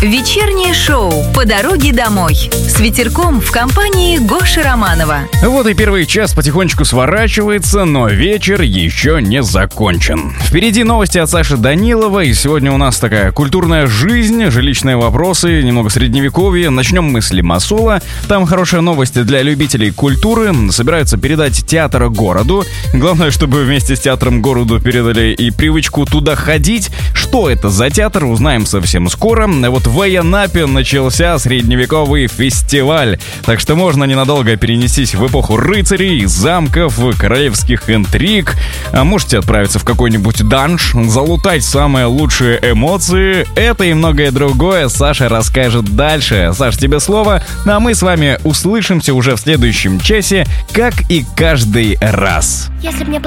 Вечернее шоу «По дороге домой» с ветерком в компании Гоши Романова. Вот и первый час потихонечку сворачивается, но вечер еще не закончен. Впереди новости от Саши Данилова, и сегодня у нас такая культурная жизнь, жилищные вопросы, немного средневековья. Начнем мы с Лимассола. Там хорошая новость для любителей культуры. Собираются передать театр городу. Главное, чтобы вместе с театром городу передали и привычку туда ходить. Что это за театр, узнаем совсем скоро. Вот в Анапе начался средневековый фестиваль. Так что можно ненадолго перенестись в эпоху рыцарей, замков, королевских интриг. А можете отправиться в какой-нибудь данж, залутать самые лучшие эмоции. Это и многое другое Саша расскажет дальше. Саш, тебе слово. А мы с вами услышимся уже в следующем часе, как и каждый раз. Если б мне